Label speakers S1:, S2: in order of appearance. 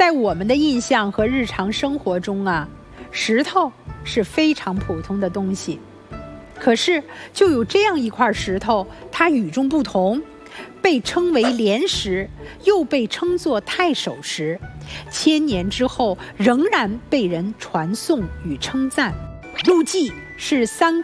S1: 在我们的印象和日常生活中啊，石头是非常普通的东西。可是就有这样一块石头，它与众不同，被称为莲石，又被称作太守石，1000年之后仍然被人传颂与称赞。陆记是3